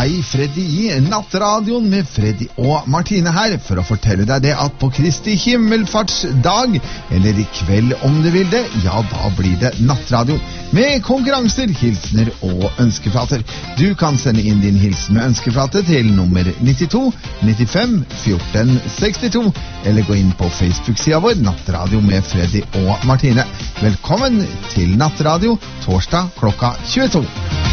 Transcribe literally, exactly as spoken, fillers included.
Hei Freddy i Nattradioen med Freddy og Martine her for å fortelle deg det at på Kristi himmelfartsdag, eller i kveld om du vil det, ja da blir det Nattradio med konkurranser, hilsner og ønskeplater. Du kan sende inn din hilsen med ønskeplate til nummer nittito nittifem fjorten sekstito eller gå inn på Facebook-siden vår Nattradio med Freddy og Martine. Velkommen til Nattradio torsdag klokka tjueto.